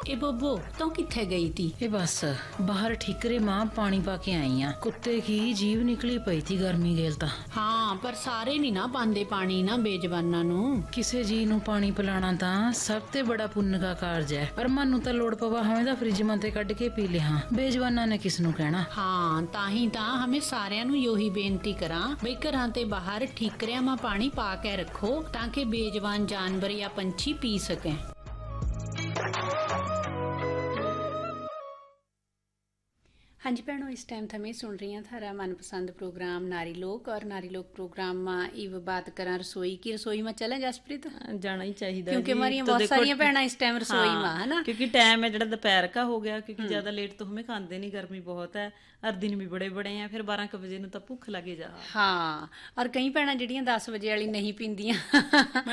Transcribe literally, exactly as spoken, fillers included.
ਇਹ ਬੱਬੋ ਤੂੰ ਕਿੱਥੇ ਗਈ ਤੀ? ਇਹ ਬਸ ਬਾਹਰ ਠੀਕਰੇ ਮਾਂ ਪਾਣੀ ਪਾ ਕੇ ਆਈ ਆ। ਕੁੱਤੇ ਕੀ ਜੀਵ ਨਿਕਲੀ ਪਈ ਤੀ ਗਰਮੀ ਗੇਲ ਤਾਂ। ਹਾਂ ਪਰ ਸਾਰੇ ਨੀ ਨਾ ਪਾਉਂਦੇ ਪਾਣੀ ਨਾ ਬੇਜਵਾਨਾਂ ਨੂੰ। ਕਿਸੇ ਜੀ ਨੂੰ ਪਾਣੀ ਪਿਲਾਣਾ ਤਾਂ ਸਭ ਤੇ ਬੜਾ ਪੁੰਨ ਦਾ ਕਾਰਜ ਹੈ, ਪਰ ਮਾਨੂੰ ਤਾਂ ਲੋੜ ਪਵਾ ਹਵੇਂ ਦਾ ਫ੍ਰਿਜ ਮਾ ਤੇ ਕੱਢ ਕੇ ਪੀ ਲਿਆ। ਬੇਜਵਾਨਾਂ ਨੇ ਕਿਸ ਨੂੰ ਕਹਿਣਾ। ਹਾਂ ਤਾਂ ਹੀ ਤਾਂ ਹਮੇ ਸਾਰਿਆਂ ਨੂੰ ਯੋਹੀ ਬੇਨਤੀ ਕਰਾਂ ਬਈ ਘਰਾਂ ਤੇ ਬਾਹਰ ਠੀਕਰਿਆਂ ਮਾ ਪਾਣੀ ਪਾ ਕੇ ਰੱਖੋ ਤਾਂ ਕਿ ਬੇਜਵਾਨ ਜਾਨਵਰ ਜਾਂ ਪੰਛੀ ਪੀ ਸਕੇ। हाँ जी भैनों, इस टाइम थमें सुन रही हैं थारा मनपसंद प्रोग्राम नारी लोक। और नारी लोक प्रोग्राम में इव बात करा रसोई की। रसोई में चलें जसप्रीत? जाना ही चाहिए क्योंकि हमारी तो बहुत सारी भैन इस टाइम रसोई हाँ, में है ना, क्योंकि टाइम है जो दोपहर का हो गया, क्योंकि ज्यादा लेट तो हमें खाते नहीं, गर्मी बहुत है और दिन भी बड़े बड़े हैं, फिर बारह बजे तो भुख लगे जा। हाँ और कई भैन जिहड़ियां दस बजे वाली नहीं पींदियां